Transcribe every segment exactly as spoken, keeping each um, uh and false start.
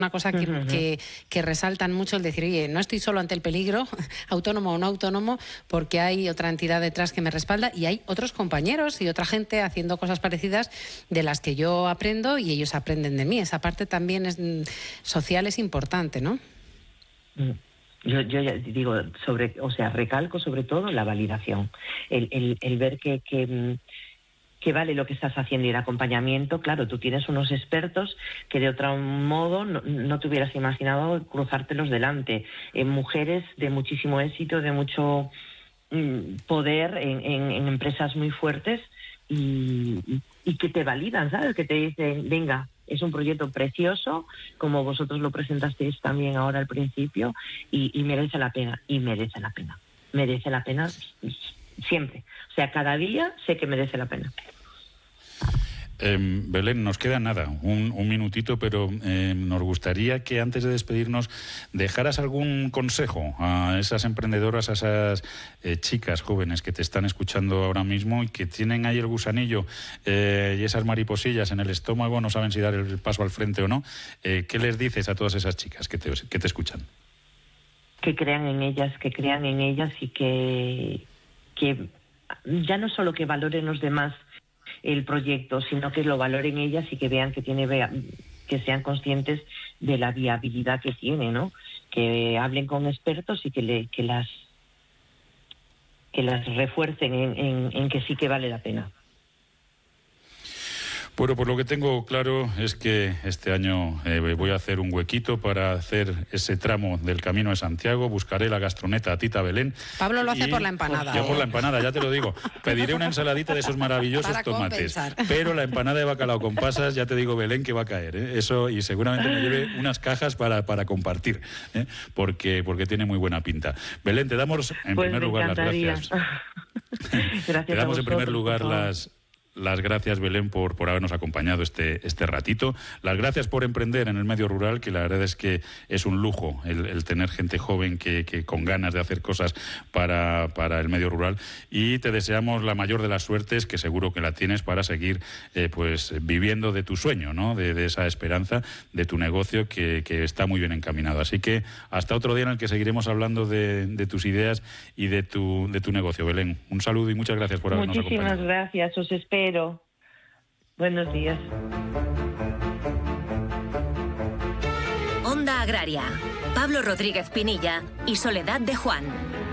una cosa que, uh-huh. que, que resaltan mucho el decir, oye, no estoy solo ante el peligro, autónomo o no autónomo, porque hay otra entidad detrás que me respalda y hay otros compañeros y otra gente haciendo cosas parecidas de las que yo aprendo y ellos aprenden de mí. Esa parte también es social, es importante, ¿no? Yo, yo ya digo, sobre, o sea, recalco sobre todo la validación, el, el, el ver que... que que vale lo que estás haciendo y el acompañamiento. Claro, tú tienes unos expertos que de otro modo no, no te hubieras imaginado cruzártelos delante. En mujeres de muchísimo éxito, de mucho mm, poder en, en, en empresas muy fuertes y, y, y que te validan, ¿sabes? Que te dicen, venga, es un proyecto precioso, como vosotros lo presentasteis también ahora al principio, y, y merece la pena, y merece la pena. Merece la pena siempre. O sea, cada día sé que merece la pena. Eh, Belén, nos queda nada, un, un minutito, pero eh, nos gustaría que antes de despedirnos dejaras algún consejo a esas emprendedoras, a esas eh, chicas jóvenes que te están escuchando ahora mismo y que tienen ahí el gusanillo eh, y esas mariposillas en el estómago, no saben si dar el paso al frente o no. Eh, ¿Qué les dices a todas esas chicas que te, que te escuchan? Que crean en ellas, que crean en ellas y que... que ya no solo que valoren los demás el proyecto, sino que lo valoren ellas y que vean que tiene que sean conscientes de la viabilidad que tiene, ¿no? Que hablen con expertos y que le, que las que las refuercen en, en, en que sí que vale la pena. Bueno, pues lo que tengo claro es que este año eh, voy a hacer un huequito para hacer ese tramo del Camino de Santiago. Buscaré la gastroneta Tita Belén. Pablo lo hace por la empanada. Yo ¿eh? por la empanada, ya te lo digo. Pediré una ensaladita de esos maravillosos para tomates. Compensar. Pero la empanada de bacalao con pasas, ya te digo, Belén, que va a caer. ¿eh? Eso, y seguramente me lleve unas cajas para, para compartir, ¿eh? porque, porque tiene muy buena pinta. Belén, te damos en pues primer lugar encantaría. las gracias. Gracias te damos en primer lugar las... Las gracias, Belén, por, por habernos acompañado este, este ratito. Las gracias por emprender en el medio rural, que la verdad es que es un lujo el, el tener gente joven que, que con ganas de hacer cosas para, para el medio rural. Y te deseamos la mayor de las suertes, que seguro que la tienes, para seguir eh, pues viviendo de tu sueño, ¿no? De, de esa esperanza, de tu negocio, que, que está muy bien encaminado. Así que hasta otro día en el que seguiremos hablando de, de tus ideas y de tu, de tu negocio, Belén. Un saludo y muchas gracias por habernos Muchísimas acompañado. Muchísimas gracias, os espero. Pero, buenos días. Onda Agraria, Pablo Rodríguez Pinilla y Soledad de Juan.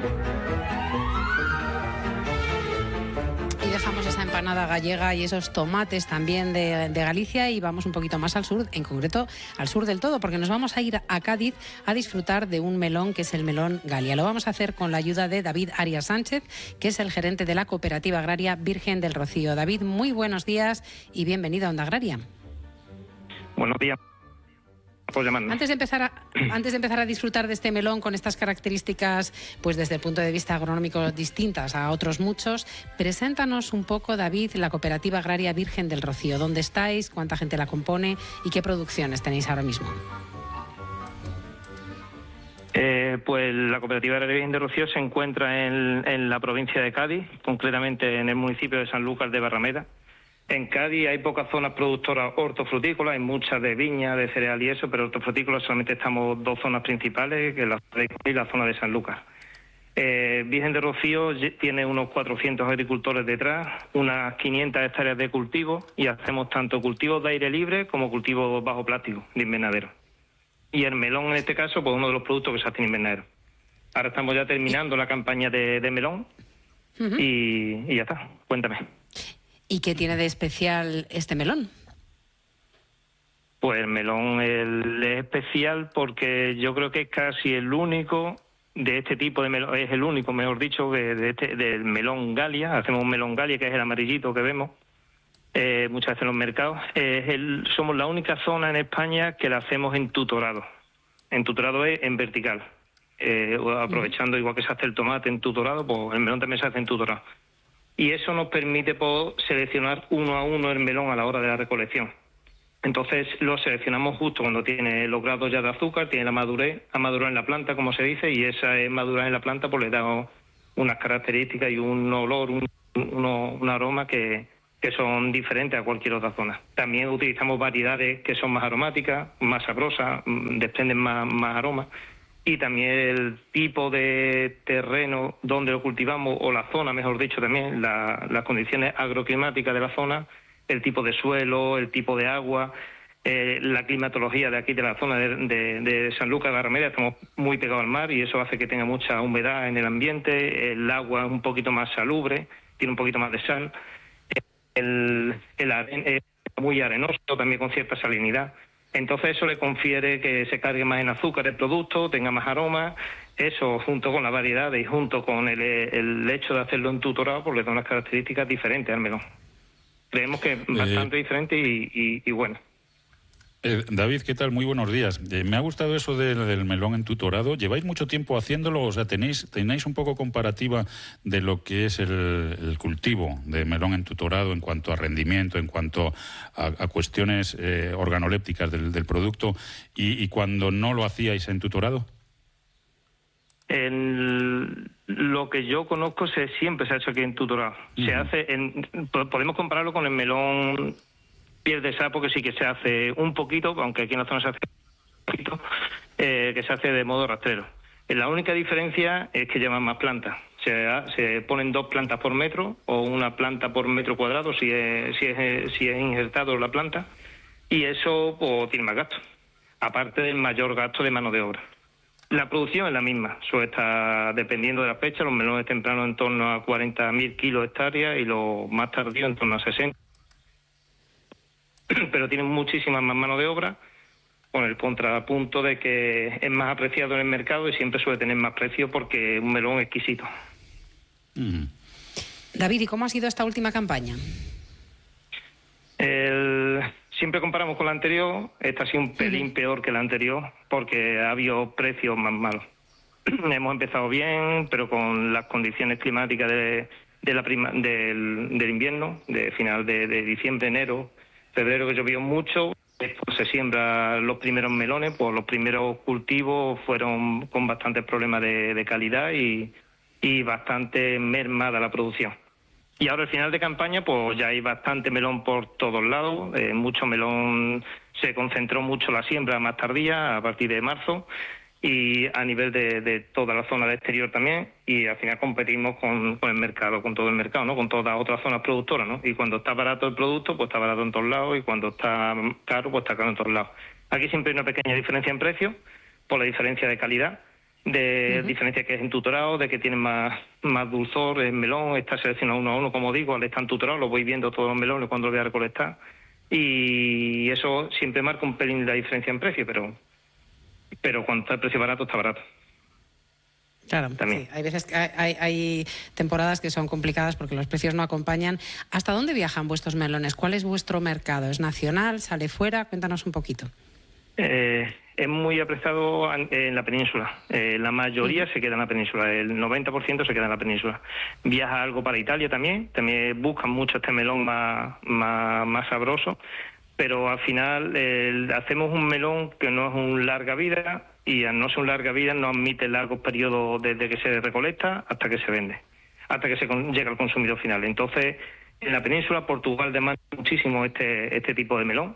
Y dejamos esa empanada gallega y esos tomates también de, de Galicia y vamos un poquito más al sur, en concreto al sur del todo, porque nos vamos a ir a Cádiz a disfrutar de un melón que es el melón Galia. Lo vamos a hacer con la ayuda de David Arias Sánchez, que es el gerente de la Cooperativa Agraria Virgen del Rocío. David, muy buenos días y bienvenido a Onda Agraria. Buenos días. Antes de empezar a, antes de empezar a disfrutar de este melón con estas características, pues desde el punto de vista agronómico distintas a otros muchos, preséntanos un poco, David, la Cooperativa Agraria Virgen del Rocío. ¿Dónde estáis? ¿Cuánta gente la compone? ¿Y qué producciones tenéis ahora mismo? Eh, pues la Cooperativa Agraria Virgen del Rocío se encuentra en, en la provincia de Cádiz, concretamente en el municipio de Sanlúcar de Barrameda. En Cádiz hay pocas zonas productoras hortofrutícolas, hay muchas de viña, de cereal y eso, pero hortofrutícolas solamente estamos dos zonas principales, que es la zona de Cádiz y la zona de Sanlúcar. Eh, Virgen de Rocío tiene unos cuatrocientos agricultores detrás, unas quinientas hectáreas de cultivo y hacemos tanto cultivos de aire libre como cultivos bajo plástico, de invernadero. Y el melón, en este caso, pues uno de los productos que se hace en invernadero. Ahora estamos ya terminando la campaña de, de melón uh-huh. y, y ya está. Cuéntame. ¿Y qué tiene de especial este melón? Pues el melón el, es especial porque yo creo que es casi el único de este tipo de melón, es el único, mejor dicho, que de este, del melón Galia. Hacemos un melón Galia, que es el amarillito que vemos eh, muchas veces en los mercados. Eh, es el, somos la única zona en España que la hacemos en tutorado. En tutorado es en vertical. Eh, aprovechando, igual que se hace el tomate en tutorado, pues el melón también se hace en tutorado. Y eso nos permite pues, seleccionar uno a uno el melón a la hora de la recolección. Entonces lo seleccionamos justo cuando tiene los grados ya de azúcar, tiene la madurez, ha madurado en la planta, como se dice, y esa madurez en la planta pues le da unas características y un olor, un, un, un aroma que, que son diferentes a cualquier otra zona. También utilizamos variedades que son más aromáticas, más sabrosas, desprenden más, más aromas. Y también el tipo de terreno donde lo cultivamos, o la zona, mejor dicho, también, la, las condiciones agroclimáticas de la zona, el tipo de suelo, el tipo de agua, eh, la climatología de aquí, de la zona de, de, de Sanlúcar de Barrameda. Estamos muy pegados al mar y eso hace que tenga mucha humedad en el ambiente, el agua es un poquito más salubre, tiene un poquito más de sal, el, el aren, es muy arenoso, también con cierta salinidad. Entonces eso le confiere que se cargue más en azúcar el producto, tenga más aroma. Eso, junto con la variedad y junto con el, el hecho de hacerlo en tutorado, pues le da unas características diferentes al melón. Creemos que es bastante eh, diferente y, y, y bueno. Eh, David, ¿qué tal? Muy buenos días. Eh, me ha gustado eso del, del melón entutorado. ¿Lleváis mucho tiempo haciéndolo? O sea, ¿tenéis, tenéis un poco comparativa de lo que es el, el cultivo de melón entutorado en cuanto a rendimiento, en cuanto a, a cuestiones eh, organolépticas del, del producto y, y cuando no lo hacíais en tutorado? En lo que yo conozco se, siempre se ha hecho aquí en tutorado. Uh-huh. Se hace en, podemos compararlo con el melón piel de sapo, que sí que se hace un poquito, aunque aquí en la zona se hace un poquito, eh, que se hace de modo rastrero. La única diferencia es que llevan más plantas. Se, se ponen dos plantas por metro o una planta por metro cuadrado si es, si es, si es injertado la planta, y eso pues, tiene más gasto, aparte del mayor gasto de mano de obra. La producción es la misma, suele estar dependiendo de la fecha, los melones tempranos en torno a cuarenta mil kilos hectáreas y los más tardíos en torno a sesenta. Pero tienen muchísima más mano de obra, con el contrapunto de que es más apreciado en el mercado y siempre suele tener más precio porque es un melón exquisito. Mm. David, ¿y cómo ha sido esta última campaña? El... Siempre comparamos con la anterior, esta ha sido un pelín peor que la anterior porque ha habido precios más malos. Hemos empezado bien, pero con las condiciones climáticas de, de la prima, del, del invierno, de final de, de diciembre, enero, febrero, que llovió mucho, pues se siembran los primeros melones, pues los primeros cultivos fueron con bastantes problemas de, de calidad y, y bastante mermada la producción. Y ahora al final de campaña pues ya hay bastante melón por todos lados, eh, mucho melón, se concentró mucho la siembra más tardía, a partir de marzo, y a nivel de, de toda la zona de exterior también, y al final competimos con, con el mercado, con todo el mercado, ¿no? Con todas las otras zonas productoras, ¿no? Y cuando está barato el producto, pues está barato en todos lados, y cuando está caro, pues está caro en todos lados. Aquí siempre hay una pequeña diferencia en precio, por la diferencia de calidad, de uh-huh. diferencia que es en tutorado, de que tiene más, más dulzor el melón, está seleccionado uno a uno, como digo, al estar en tutorado, lo voy viendo todos los melones cuando lo voy a recolectar, y eso siempre marca un pelín la diferencia en precio, pero pero cuando está el precio barato, está barato. Claro, también. Sí, hay veces que hay, hay, hay temporadas que son complicadas porque los precios no acompañan. ¿Hasta dónde viajan vuestros melones? ¿Cuál es vuestro mercado? ¿Es nacional? ¿Sale fuera? Cuéntanos un poquito. Eh, es muy apreciado en la península. Eh, la mayoría sí. se queda en la península. El noventa por ciento se queda en la península. Viaja algo para Italia también. También buscan mucho este melón más, más, más sabroso. Pero al final eh, hacemos un melón que no es un larga vida, y al no ser un larga vida no admite largos periodos desde que se recolecta hasta que se vende, hasta que se con, llega al consumidor final. Entonces, en la península, Portugal demanda muchísimo este este tipo de melón,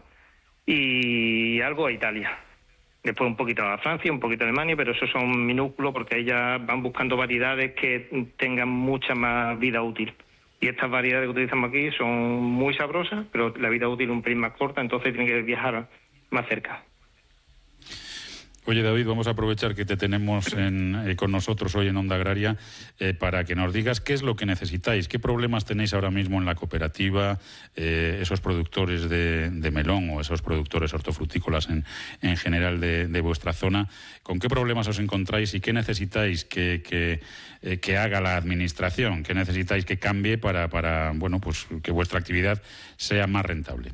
y algo a Italia. Después un poquito a Francia, un poquito a Alemania, pero esos son minúsculos porque ellas van buscando variedades que tengan mucha más vida útil. Y estas variedades que utilizamos aquí son muy sabrosas, pero la vida útil es un pelín más corta, entonces tienen que viajar más cerca. Oye, David, vamos a aprovechar que te tenemos en, eh, con nosotros hoy en Onda Agraria eh, para que nos digas qué es lo que necesitáis, qué problemas tenéis ahora mismo en la cooperativa, eh, esos productores de, de melón o esos productores hortofrutícolas en, en general de, de vuestra zona, con qué problemas os encontráis y qué necesitáis que, que, eh, que haga la administración, qué necesitáis que cambie para, para bueno, pues que vuestra actividad sea más rentable.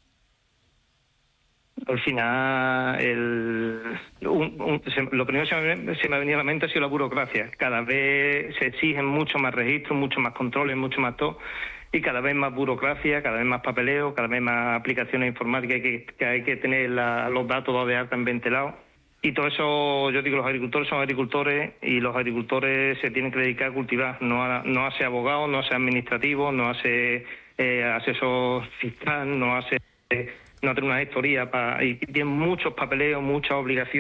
Al final, el, un, un, se, lo primero que se me, se me ha venido a la mente ha sido la burocracia. Cada vez se exigen mucho más registros, mucho más controles, mucho más todo, y cada vez más burocracia, cada vez más papeleo, cada vez más aplicaciones informáticas que, que hay que tener la, los datos de alta en ventilado. Y todo eso, yo digo, los agricultores son agricultores y los agricultores se tienen que dedicar a cultivar, no a, no a ser abogados, no a ser administrativos, no a ser eh, asesor fiscal, no hace, no hace una gestoría para, y tiene muchos papeleos, muchas obligaciones.